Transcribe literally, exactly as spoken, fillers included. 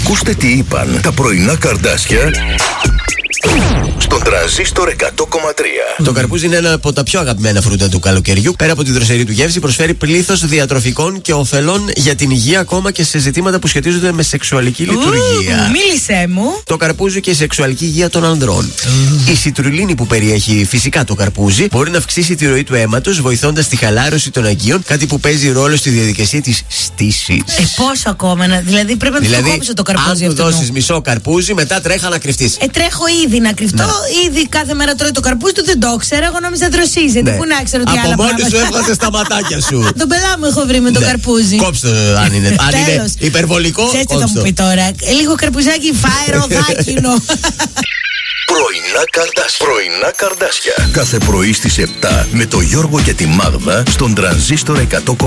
Ακούστε τι είπαν τα πρωινά καρδάσια στον Τρανζίστορ εκατό κόμμα τρία. Το καρπούζι είναι ένα από τα πιο αγαπημένα φρούτα του καλοκαιριού. Πέρα από τη δροσερή του γεύση, προσφέρει πλήθος διατροφικών και ωφελών για την υγεία, ακόμα και σε ζητήματα που σχετίζονται με σεξουαλική λειτουργία. Ου, μίλησέ μου. Το καρπούζι και η σεξουαλική υγεία των ανδρών. Mm. Η σιτρουλίνη που περιέχει φυσικά το καρπούζι μπορεί να αυξήσει τη ροή του αίματος, βοηθώντας τη χαλάρωση των αγκίων, κάτι που παίζει ρόλο στη διαδικασία της στήσης. Ε, πόσο ακόμα, να, δηλαδή πρέπει να δηλαδή, το κόψω το καρπούζι. Αν του δώσεις μισό καρπούζι, μετά τρέχα να κρυφτείς. Ε, τρέχω ήδη να κρυφτώ. Ναι. Ήδη κάθε μέρα τρώει το καρπούζι του, δεν το ξέρω. Εγώ νόμιζα δροσίζεται. Ναι. Πού να ξέρω τι από άλλα πράγματα. Από μόνη σου πράγματα. έβγαζε τα ματάκια σου. Τον πελά μου έχω βρει με το ναι. καρπούζι. Κόψτε το αν είναι, αν είναι υπερβολικό. Έτσι θα μου πει τώρα. Λίγο καρπουζάκι φάερο δάκινο. Πρωινά καρδάσια. Πρωινά καρδάσια. Κάθε πρωί στις επτά με το Γιώργο και τη Μάγδα στον Τρανζίστορ εκατό κόμμα τρία.